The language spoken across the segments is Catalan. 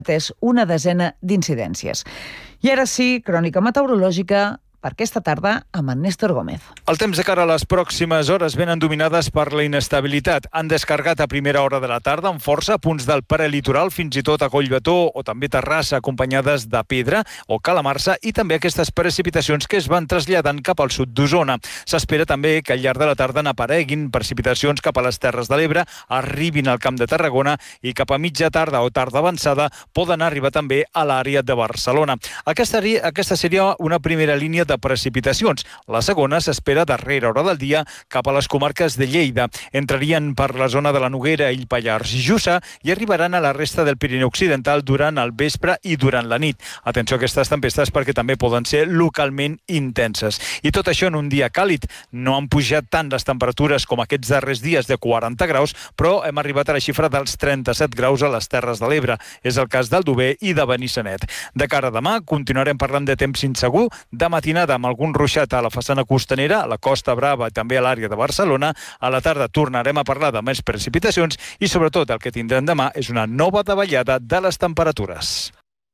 és una desena d'incidències. I ara sí, crònica meteorològica per aquesta tarda amb en Néstor Gómez. El temps de cara a les pròximes hores venen dominades per la inestabilitat. Han descarregat a primera hora de la tarda amb força punts del prelitoral, fins i tot a Collbató o també Terrassa, acompanyades de pedra o calamarsa, i també aquestes precipitacions que es van traslladant cap al sud d'Osona. S'espera també que al llarg de la tarda n'apareguin precipitacions cap a les Terres de l'Ebre, arribin al Camp de Tarragona i cap a mitja tarda o tarda avançada poden arribar també a l'àrea de Barcelona. Aquesta seria una primera línia de precipitacions. La segona s'espera darrera hora del dia cap a les comarques de Lleida. Entrarien per la zona de la Noguera, Ell, Pallars i Jussà i arribaran a la resta del Pirineu Occidental durant el vespre i durant la nit. Atenció a aquestes tempestes perquè també poden ser localment intenses. I tot això en un dia càlid. No han pujat tant les temperatures com aquests darrers dies de 40 graus, però hem arribat a la xifra dels 37 graus a les Terres de l'Ebre. És el cas d'Aldover i de Benissanet. De cara a demà continuarem parlant de temps insegur, de matinada amb algun ruixat a la façana costanera, a la Costa Brava i també a l'àrea de Barcelona. A la tarda tornarem a parlar de més precipitacions i sobretot el que tindrem demà és una nova davallada de les temperatures.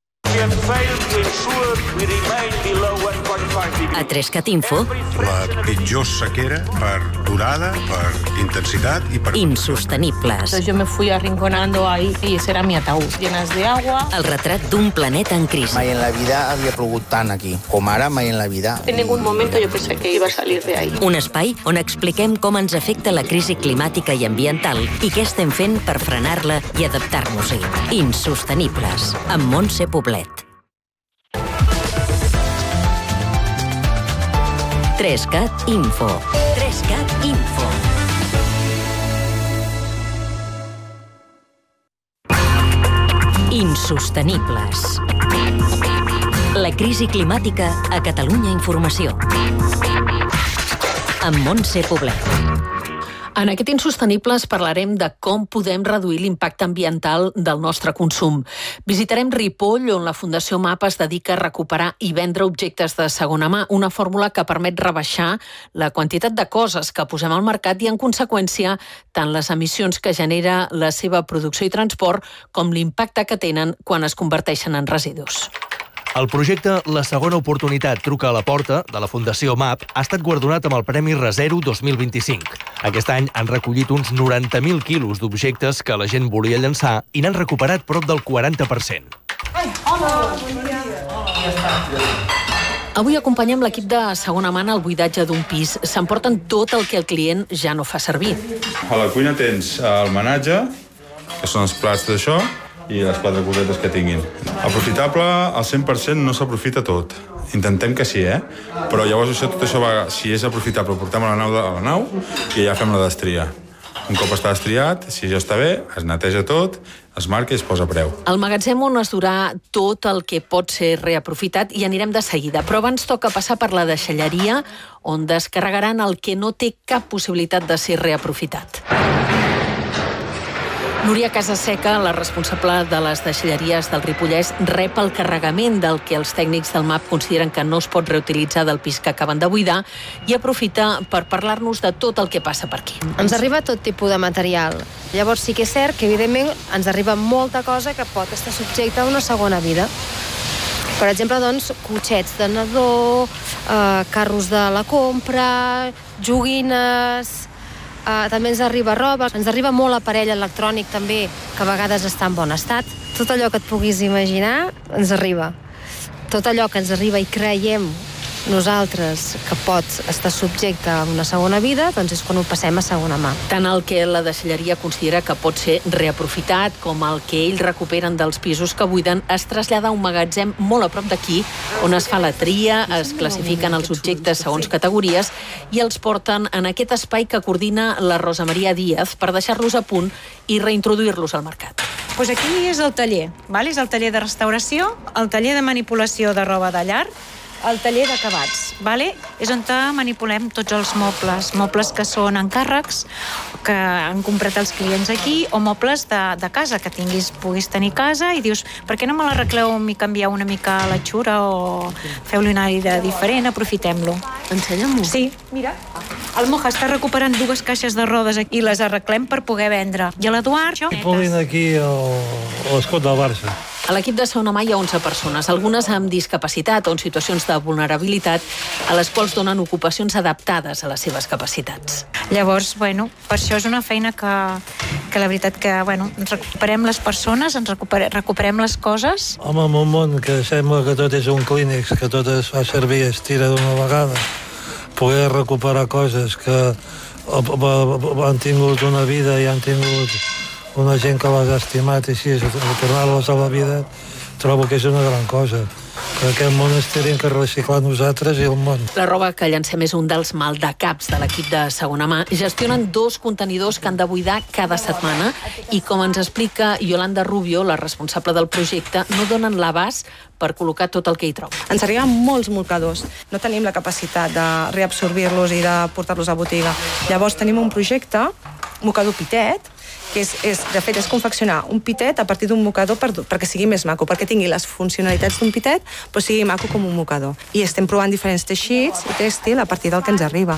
A 3CAT Info, la pitjor sequera per durada, per intensitat y per... insostenibles. Entonces yo me fui arrinconando ahí y ese era mi ataúd, llenas de agua. El retrat d'un planeta en crisi. Mai en la vida havia plogut tant aquí, com ara mai en la vida. En ningún momento yo pensé que iba a salir de ahí. Un espai on expliquem com ens afecta la crisi climàtica i ambiental i què estem fent per frenar-la i adaptar-nos-hi. Insostenibles, amb Montse Poblet. 3CAT Info. 3CAT Info. Insostenibles. La crisi climàtica a Catalunya Informació. Amb Montse Poblet. En aquest Insostenibles parlarem de com podem reduir l'impacte ambiental del nostre consum. Visitarem Ripoll, on la Fundació MAP es dedica a recuperar i vendre objectes de segona mà, una fórmula que permet rebaixar la quantitat de coses que posem al mercat i, en conseqüència, tant les emissions que genera la seva producció i transport com l'impacte que tenen quan es converteixen en residus. El projecte La segona oportunitat truca a la porta de la Fundació MAP ha estat guardonat amb el Premi Resero 2025. Aquest any han recollit uns 90.000 quilos d'objectes que la gent volia llançar i n'han recuperat prop del 40%. Avui acompanyem l'equip de segona mà al buidatge d'un pis. S'emporten tot el que el client ja no fa servir. A la cuina tens el menatge, que són els plats d'això, i les 4 cosetes que tinguin. Aprofitable, al 100% no s'aprofita tot. Intentem que sí, Però llavors tot això va, si és aprofitable, ho portem a la nau i ja fem la destria. Un cop està destriat, si ja està bé, es neteja tot, es marca i es posa preu. Al magatzem on es durà tot el que pot ser reaprofitat i anirem de seguida. Però abans toca passar per la deixalleria, on descarregaran el que no té cap possibilitat de ser reaprofitat. Núria Casaseca, la responsable de les deixalleries del Ripollès, rep el carregament del que els tècnics del MAP consideren que no es pot reutilitzar del pis que acaben de buidar i aprofita per parlar-nos de tot el que passa per aquí. Ens arriba tot tipus de material. Llavors sí que és cert que, evidentment, ens arriba molta cosa que pot estar subjecta a una segona vida. Per exemple, doncs, cotxets de nadó, carros de la compra, joguines... També ens arriba roba, ens arriba molt aparell electrònic també, que a vegades està en bon estat. Tot allò que et puguis imaginar ens arriba. Tot allò que ens arriba i creiem nosaltres que pot estar subjecte a una segona vida, doncs és quan ho passem a segona mà. Tant el que la deixalleria considera que pot ser reaprofitat com el que ells recuperen dels pisos que buiden es trasllada a un magatzem molt a prop d'aquí, on es fa la tria, es classifiquen els objectes segons categories i els porten en aquest espai que coordina la Rosa Maria Díaz per deixar-los a punt i reintroduir-los al mercat. Pues aquí és el taller, és el taller de restauració, el taller de manipulació de roba de llar, el taller d'acabats, és on manipulem tots els mobles que són encàrrecs, que han comprat els clients aquí, o mobles de casa, que puguis tenir casa i dius, per què no me l'arregleu i canvieu una mica la xura o feu-li una aire diferent, aprofitem-lo. Ensenya-m'ho. Sí, mira, el Moja està recuperant 2 caixes de rodes i les arreglem per poder vendre. I a l'Eduard... I posin aquí l'escut del Barça. A l'equip de segona mà hi ha 11 persones, algunes amb discapacitat o en situacions de vulnerabilitat, a les quals donen ocupacions adaptades a les seves capacitats. Llavors, bueno, per això és una feina que la veritat que, bueno, ens recuperem les persones, ens recuperem les coses. Home, en un món que sembla que tot és un clínex, que tot es fa servir i es tira d'una vegada, poder recuperar coses que han tingut una vida i han tingut una gent que les ha estimat i així, tornar-les a la vida, trobo que és una gran cosa. Que aquest món es tenim que reciclar nosaltres i el món. La roba que llancem és un dels maldecaps de l'equip de segona mà. Gestionen 2 contenidors que han de buidar cada setmana i, com ens explica Yolanda Rubio, la responsable del projecte, no donen l'abast per col·locar tot el que hi troben. Ens arriben molts mocadors. No tenim la capacitat de reabsorbir-los i de portar-los a botiga. Llavors tenim un projecte, mocador pitet, que de fet és confeccionar un pitet a partir d'un mocador perquè sigui més maco, perquè tingui les funcionalitats d'un pitet però sigui maco com un mocador. I estem provant diferents teixits i tèxtil a partir del que ens arriba.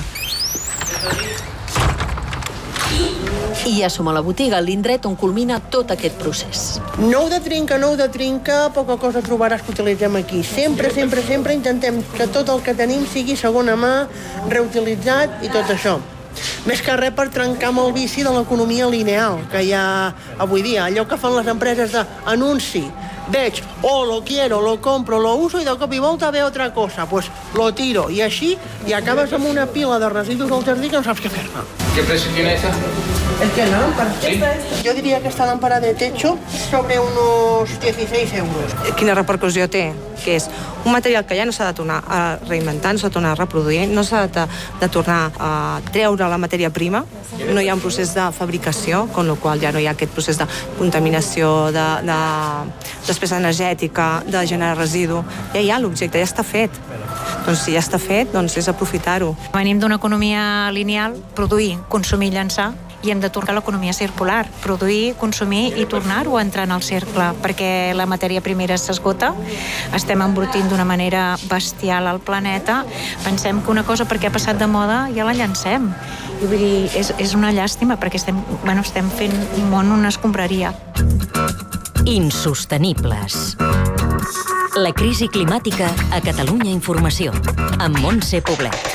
I ja som a la botiga, l'indret on culmina tot aquest procés. Nou de trinca, poca cosa trobaràs que utilitzem aquí. Sempre intentem que tot el que tenim sigui segona mà, reutilitzat i tot això. Més que res per trencar amb el vici de l'economia lineal que hi ha avui dia. Allò que fan les empreses d'anunci. Veig, lo quiero, lo compro, lo uso i de cop i volta ve otra cosa. Pues lo tiro. I així, i acabes amb una pila de residus al jardí que no saps què fer-ne. ¿Qué precio tiene esta? ¿El qué, la lámpara? ¿Sí? Yo diría que esta lámpara de techo sobre unos 16 euros. Quina repercussió té? Que és un material que ja no s'ha de tornar a reinventar, no s'ha de tornar a reproduir, no s'ha de tornar a treure la matèria prima, no hi ha un procés de fabricació, amb la qual ja no hi ha aquest procés de contaminació, de despesa energètica, de generar residu. Ja hi ha l'objecte, ja està fet. Doncs si ja està fet, doncs és aprofitar-ho. Venim d'una economia lineal, produir, consumir, llançar, i hem de tornar a l'economia circular, produir, consumir i tornar-ho a entrar en el cercle, perquè la matèria primera s'esgota, estem embrutint d'una manera bestial al planeta, pensem que una cosa perquè ha passat de moda ja la llancem. I vull dir, és una llàstima, perquè estem fent un món on es compraria. Insostenibles. La crisi climàtica a Catalunya Informació, amb Montse Poblet.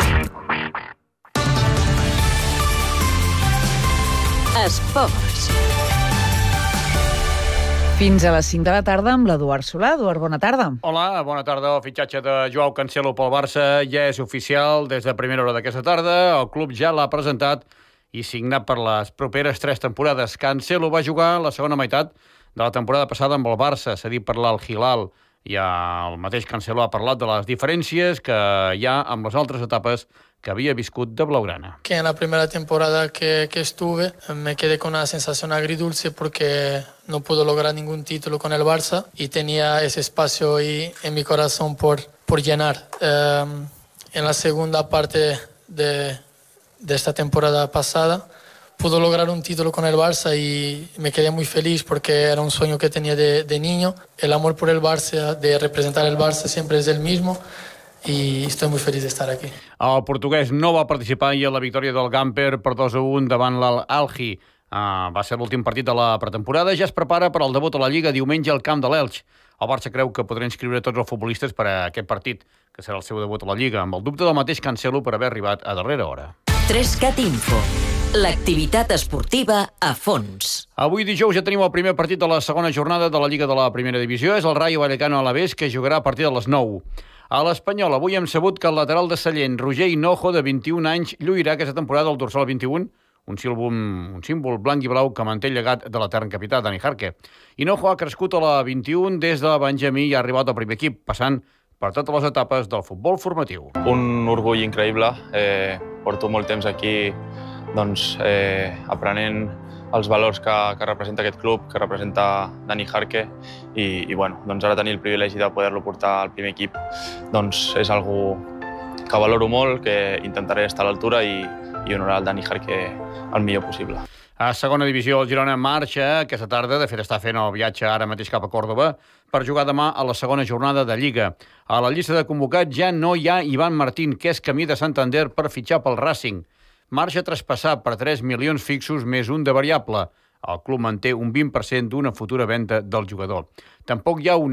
Esports. Fins a les 5 de la tarda amb l'Eduard Solà. Eduard, bona tarda. Hola, bona tarda. El fitxatge de Joao Cancelo pel Barça ja és oficial des de primera hora d'aquesta tarda. El club ja l'ha presentat i signat per les properes 3 temporades. Cancelo va jugar la segona meitat de la temporada passada amb el Barça, cedit per l'Al-Hilal. I el mateix Cancelo ha parlat de les diferències que hi ha amb les altres etapes que había viscut de blaugrana. Que en la primera temporada que estuve me quedé con una sensación agridulce porque no pude lograr ningún título con el Barça y tenía ese espacio ahí en mi corazón por llenar. En la segunda parte de esta temporada pasada pude lograr un título con el Barça y me quedé muy feliz porque era un sueño que tenía de niño. El amor por el Barça, de representar el Barça siempre es el mismo. I estic molt feliç d'estar aquí. El portuguès no va participar ahir a la victòria del Gamper per 2-1 davant l'Al-Ahly. Va ser l'últim partit de la pretemporada. Ja es prepara per al debut a la Lliga diumenge al camp de l'Elx. El Barça creu que podrà inscriure tots els futbolistes per a aquest partit, que serà el seu debut a la Lliga, amb el dubte del mateix Cancelo per haver arribat a darrera hora. 3CAT Info. L'activitat esportiva a fons. Avui dijous ja tenim el primer partit de la segona jornada de la Lliga de la Primera Divisió. És el Rayo Vallecano Alavés, que jugarà a partir de les 9. A l'Espanyol, avui hem sabut que el lateral de Sallent, Roger Hinojo, de 21 anys, lluirà aquesta temporada al dorsal 21, un símbol blanc i blau que manté el llegat de l'etern capità, Dani Jarque. Hinojo ha crescut a la 21 des de Benjamí i ha arribat al primer equip, passant per totes les etapes del futbol formatiu. Un orgull increïble. Porto molt temps aquí aprenent els valors que representa aquest club, que representa Dani Jarque, i ara tenir el privilegi de poder-lo portar al primer equip és algo que valoro molt, que intentaré estar a l'altura i honorar el Dani Jarque el millor possible. A segona divisió, el Girona marxa aquesta tarda, de fet està fent el viatge ara mateix cap a Còrdova, per jugar demà a la segona jornada de Lliga. A la llista de convocats ja no hi ha Ivan Martín, que és camí de Santander per fitxar pel Racing. Marxa traspassat per 3 milions fixos més un de variable. El club manté un 20% d'una futura venda del jugador. Tampoc hi ha un